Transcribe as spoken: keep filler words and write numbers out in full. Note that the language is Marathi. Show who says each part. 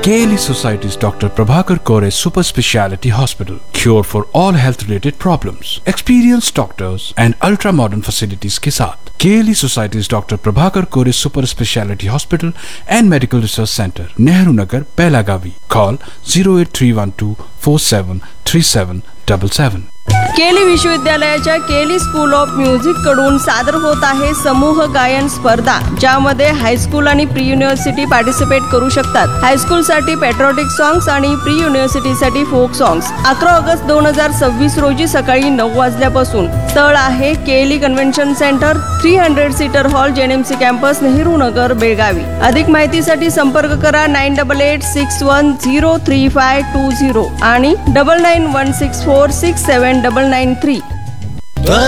Speaker 1: K L E Society's Doctor Prabhakar Kore Super Speciality Hospital. Cure for all health related problems. Experienced doctors and ultra modern facilities के साथ K L E Society's Doctor Prabhakar Kore Super Speciality Hospital and Medical Research Center, Nehru Nagar, Pelagavi. Call zero eight three one two four seven three seven seven seven.
Speaker 2: केली विश्वविद्यालयाच्या केली स्कूल ऑफ म्युझिक कडून सादर होत आहे समूह गायन स्पर्धा, ज्यामध्ये हायस्कूल आणि प्री युनिव्हर्सिटी पार्टिसिपेट करू शकतात. हायस्कूल साठी पॅट्रियोटिक सॉंग्स आणि प्री युनिव्हर्सिटी साठी फोक सॉंग्स. अकरा ऑगस्ट दोन हजार सव्वीस रोजी सकाळी नऊ वाजल्यापासून. स्थळ आहे केली convention centre, three hundred seater hall, JNMC campus, Nehru Nagar, Belagavi. अधिक माहितीसाठी संपर्क करा nine double eight six one zero three five to zero आणि double nine one six four six सेवन डबल नाईन थ्री.